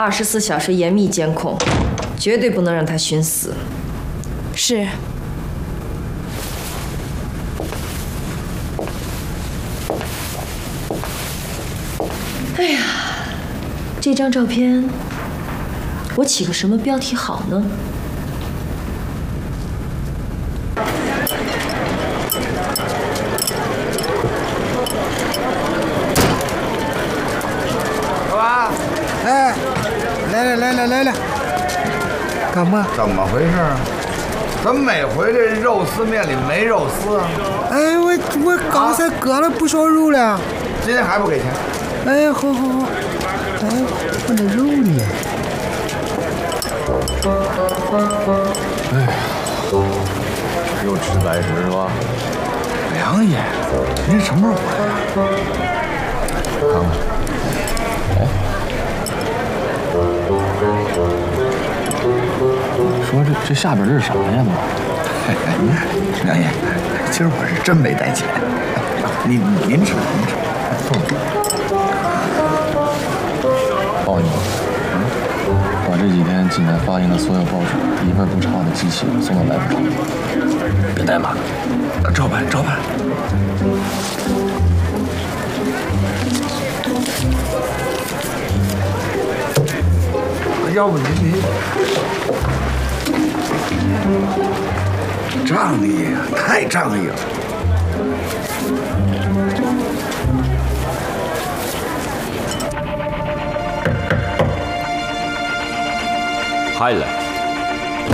24小时严密监控，绝对不能让他寻死。 是。 哎呀，这张照片，我起个什么标题好呢？ 老板， 哎，来了，干嘛？ 怎么回事啊？怎么每回这肉丝面里没肉丝啊？ 哎，我刚才割了不少肉了。 今天还不给钱？ 哎，好。哎，我那肉呢？ 哎，又吃白食是吧？ 梁爷，您什么时候回来啊？ 看看，哎，说这下边这是啥呀？ 梁爷，今儿我是真没带钱。您吃。 报你，把这几天济南发行的所有报纸一份不差的机器送到来福厂。别怠慢， 照办。要不您仗义啊，太仗义了。 Highlight